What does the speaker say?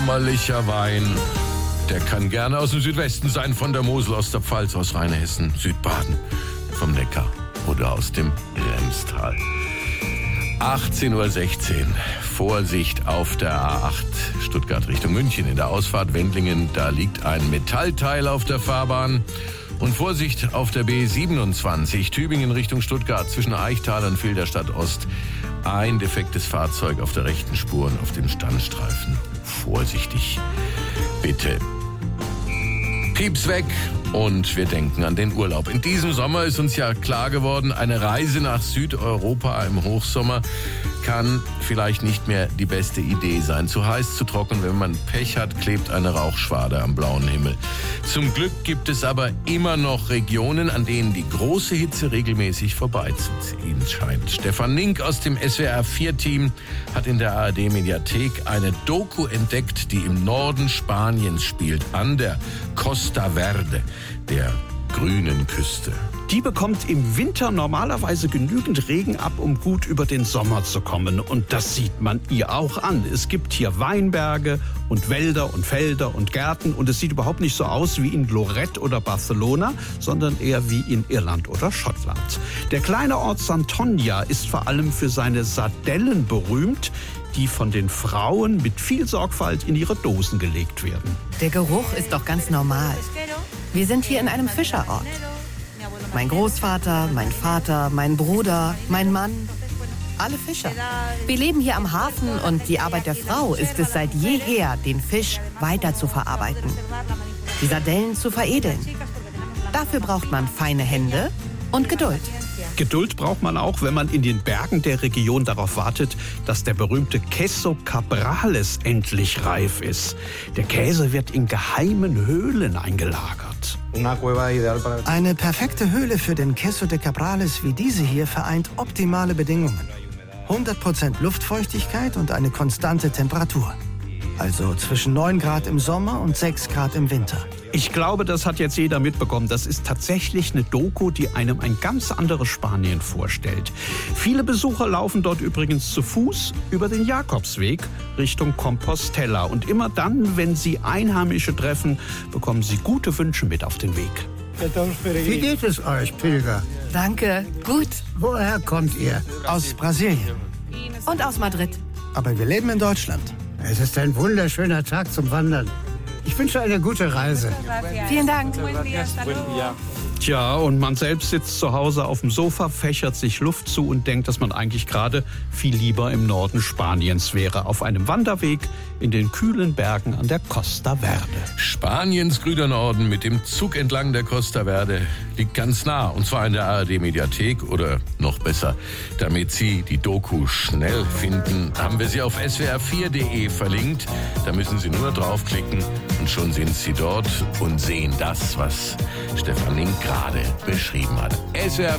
Sommerlicher Wein. Der kann gerne aus dem Südwesten sein, von der Mosel, aus der Pfalz, aus Rheinhessen, Südbaden, vom Neckar oder aus dem Remstal. 18:16 Uhr. Vorsicht auf der A8 Stuttgart Richtung München. In der Ausfahrt Wendlingen, da liegt ein Metallteil auf der Fahrbahn. Und Vorsicht auf der B27 Tübingen Richtung Stuttgart zwischen Eichtal und Filderstadt Ost. Ein defektes Fahrzeug auf der rechten Spur und auf dem Standstreifen. Vorsichtig, bitte. Pieps weg und wir denken an den Urlaub. In diesem Sommer ist uns ja klar geworden, eine Reise nach Südeuropa im Hochsommer kann vielleicht nicht mehr die beste Idee sein. Zu heiß, zu trocken, wenn man Pech hat, klebt eine Rauchschwade am blauen Himmel. Zum Glück gibt es aber immer noch Regionen, an denen die große Hitze regelmäßig vorbeizuziehen scheint. Stefan Nink aus dem SWR4-Team hat in der ARD-Mediathek eine Doku entdeckt, die im Norden Spaniens spielt, an der Costa Verde, der grünen Küste. Die bekommt im Winter normalerweise genügend Regen ab, um gut über den Sommer zu kommen. Und das sieht man ihr auch an. Es gibt hier Weinberge und Wälder und Felder und Gärten. Und es sieht überhaupt nicht so aus wie in Lorette oder Barcelona, sondern eher wie in Irland oder Schottland. Der kleine Ort Santonia ist vor allem für seine Sardellen berühmt, die von den Frauen mit viel Sorgfalt in ihre Dosen gelegt werden. Der Geruch ist doch ganz normal. Wir sind hier in einem Fischerort. Mein Großvater, mein Vater, mein Bruder, mein Mann, alle Fischer. Wir leben hier am Hafen und die Arbeit der Frau ist es seit jeher, den Fisch weiter zu verarbeiten, die Sardellen zu veredeln. Dafür braucht man feine Hände und Geduld. Geduld braucht man auch, wenn man in den Bergen der Region darauf wartet, dass der berühmte Queso Cabrales endlich reif ist. Der Käse wird in geheimen Höhlen eingelagert. Eine perfekte Höhle für den Queso de Cabrales wie diese hier vereint optimale Bedingungen. 100% Luftfeuchtigkeit und eine konstante Temperatur. Also zwischen 9 Grad im Sommer und 6 Grad im Winter. Ich glaube, das hat jetzt jeder mitbekommen. Das ist tatsächlich eine Doku, die einem ein ganz anderes Spanien vorstellt. Viele Besucher laufen dort übrigens zu Fuß über den Jakobsweg Richtung Compostela. Und immer dann, wenn sie Einheimische treffen, bekommen sie gute Wünsche mit auf den Weg. Wie geht es euch, Pilger? Danke, gut. Woher kommt ihr? Aus Brasilien. Und aus Madrid. Aber wir leben in Deutschland. Es ist ein wunderschöner Tag zum Wandern. Ich wünsche eine gute Reise. Vielen Dank. Tja, und man selbst sitzt zu Hause auf dem Sofa, fächert sich Luft zu und denkt, dass man eigentlich gerade viel lieber im Norden Spaniens wäre. Auf einem Wanderweg in den kühlen Bergen an der Costa Verde. Spaniens grüner Norden mit dem Zug entlang der Costa Verde liegt ganz nah. Und zwar in der ARD-Mediathek oder noch besser, damit Sie die Doku schnell finden, haben wir sie auf swr4.de verlinkt. Da müssen Sie nur draufklicken und schon sind Sie dort und sehen das, was Stefan Nink gerade beschrieben hat. SWR